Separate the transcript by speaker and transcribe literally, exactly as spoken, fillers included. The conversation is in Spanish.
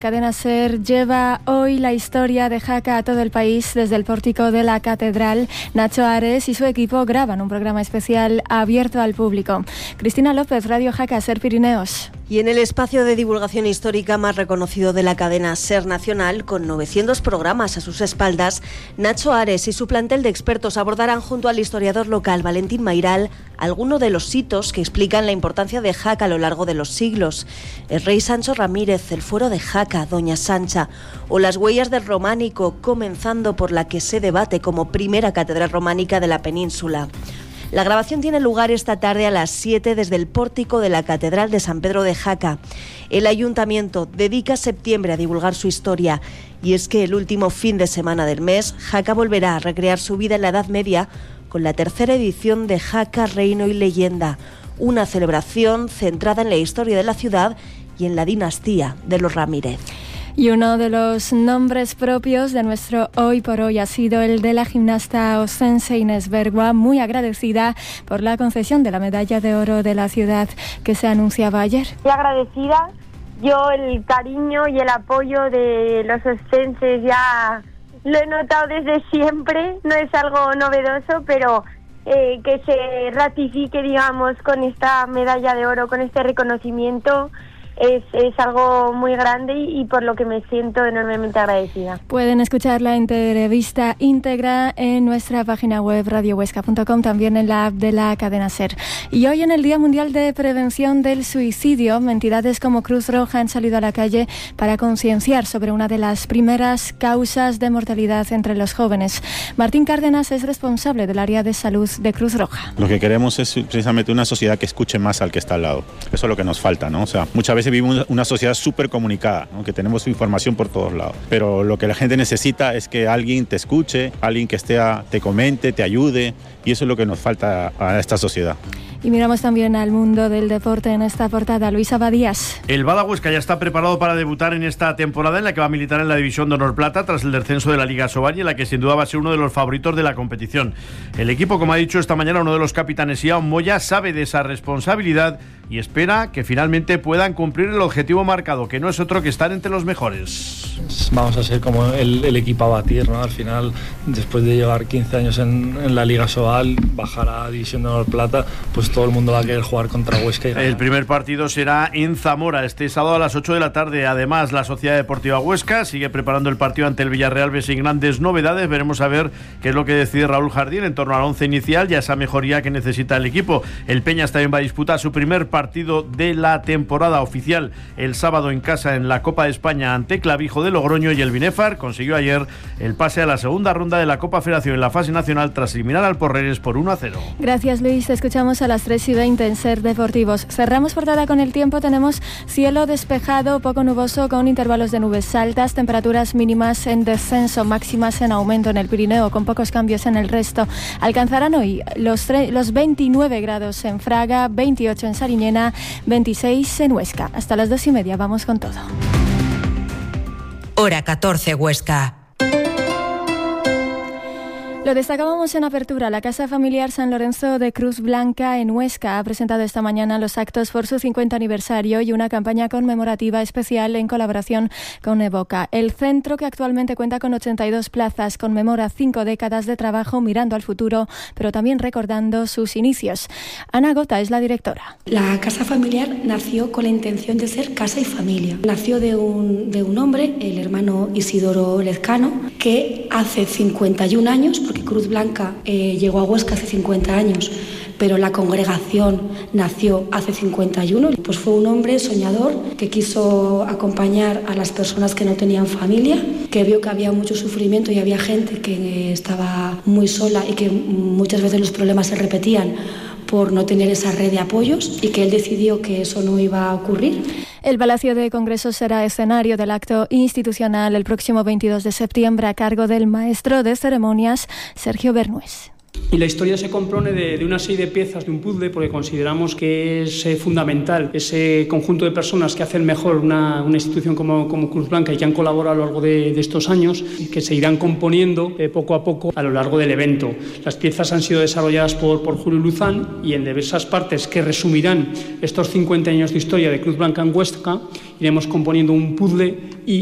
Speaker 1: Cadena SER lleva hoy la historia de Jaca a todo el país desde el pórtico de la catedral. Nacho Ares y su equipo graban un programa especial abierto al público. Cristina López, Radio Jaca, SER Pirineos.
Speaker 2: Y en el espacio de divulgación histórica más reconocido de la cadena SER Nacional, con novecientos programas a sus espaldas, Nacho Ares y su plantel de expertos abordarán junto al historiador local Valentín Mayral algunos de los hitos que explican la importancia de Jaca a lo largo de los siglos. El rey Sancho Ramírez, el fuero de Jaca, Doña Sancha, o las huellas del románico, comenzando por la que se debate como primera catedral románica de la península. La grabación tiene lugar esta tarde a las siete desde el pórtico de la Catedral de San Pedro de Jaca. El ayuntamiento dedica septiembre a divulgar su historia, y es que el último fin de semana del mes, Jaca volverá a recrear su vida en la Edad Media con la tercera edición de Jaca, Reino y Leyenda, una celebración centrada en la historia de la ciudad y en la dinastía de los Ramírez.
Speaker 1: Y uno de los nombres propios de nuestro Hoy por Hoy ha sido el de la gimnasta ostense Inés Bergua, muy agradecida por la concesión de la medalla de oro de la ciudad que se anunciaba ayer.
Speaker 3: Muy agradecida. Yo el cariño y el apoyo de los ostenses ya lo he notado desde siempre, no es algo novedoso, pero eh, que se ratifique, digamos, con esta medalla de oro, con este reconocimiento, Es, es algo muy grande y, y por lo que me siento enormemente agradecida.
Speaker 1: Pueden escuchar la entrevista íntegra en nuestra página web radio huesca punto com, también en la app de la cadena SER. Y hoy, en el Día Mundial de Prevención del Suicidio, entidades como Cruz Roja han salido a la calle para concienciar sobre una de las primeras causas de mortalidad entre los jóvenes. Martín Cárdenas es responsable del área de salud de Cruz Roja.
Speaker 4: Lo que queremos es precisamente una sociedad que escuche más al que está al lado. Eso es lo que nos falta, ¿no? O sea, muchas veces vivimos una sociedad súper comunicada, ¿no? Que tenemos información por todos lados, pero lo que la gente necesita es que alguien te escuche, alguien que esté a, te comente, te ayude, y eso es lo que nos falta a esta sociedad.
Speaker 1: Y miramos también al mundo del deporte en esta portada. Luis Abadías.
Speaker 5: El Bada Huesca ya está preparado para debutar en esta temporada en la que va a militar en la División de Honor Plata tras el descenso de la Liga Sobal, y en la que sin duda va a ser uno de los favoritos de la competición. El equipo, como ha dicho esta mañana uno de los capitanes, Iao Moya, sabe de esa responsabilidad y espera que finalmente puedan cumplir el objetivo marcado, que no es otro que estar entre los mejores.
Speaker 6: Vamos a ser como el, el equipo a batir, ¿no? Al final, después de llevar quince años en, en la Liga Sobal, bajar a División de Honor Plata, pues todo el mundo va a querer jugar contra Huesca y ganar.
Speaker 5: El primer partido será en Zamora este sábado a las ocho de la tarde. Además, la Sociedad Deportiva Huesca sigue preparando el partido ante el Villarreal sin grandes novedades. Veremos a ver qué es lo que decide Raúl Jardín en torno al once inicial y a esa mejoría que necesita el equipo. El Peñas también va a disputar su primer partido de la temporada oficial el sábado en casa en la Copa de España ante Clavijo de Logroño, y el Binefar consiguió ayer el pase a la segunda ronda de la Copa Federación en la fase nacional tras eliminar al Porreres por uno a cero.
Speaker 1: Gracias, Luis. Te escuchamos a las tres y veinte en SER Deportivos. Cerramos portada con el tiempo. Tenemos cielo despejado, poco nuboso, con intervalos de nubes altas, temperaturas mínimas en descenso, máximas en aumento en el Pirineo, con pocos cambios en el resto. Alcanzarán hoy los, los veintinueve grados en Fraga, veintiocho en Sariñena, veintiséis en Huesca. Hasta las dos y media vamos con todo.
Speaker 7: Hora catorce, Huesca.
Speaker 1: Lo destacábamos en apertura. La Casa Familiar San Lorenzo de Cruz Blanca en Huesca ha presentado esta mañana los actos por su cincuenta aniversario y una campaña conmemorativa especial en colaboración con Evoca. El centro, que actualmente cuenta con ochenta y dos plazas, conmemora cinco décadas de trabajo mirando al futuro, pero también recordando sus inicios. Ana Gota es la directora.
Speaker 8: La Casa Familiar nació con la intención de ser casa y familia. Nació de un, de un hombre, el hermano Isidoro Lezcano, que hace cincuenta y un años, porque Cruz Blanca eh, llegó a Huesca hace cincuenta años, pero la congregación nació hace cincuenta y uno. Pues fue un hombre soñador que quiso acompañar a las personas que no tenían familia, que vio que había mucho sufrimiento y había gente que estaba muy sola y que muchas veces los problemas se repetían por no tener esa red de apoyos, y que él decidió que eso no iba a ocurrir.
Speaker 1: El Palacio de Congresos será escenario del acto institucional el próximo veintidós de septiembre a cargo del maestro de ceremonias Sergio Bernués.
Speaker 7: Y la historia se compone de, de una serie de piezas de un puzzle, porque consideramos que es eh, fundamental ese conjunto de personas que hacen mejor una, una institución como, como Cruz Blanca y que han colaborado a lo largo de, de estos años, y que se irán componiendo eh, poco a poco a lo largo del evento. Las piezas han sido desarrolladas por, por Julio Luzán, y en diversas partes que resumirán estos cincuenta años de historia de Cruz Blanca en Huesca iremos componiendo un puzzle y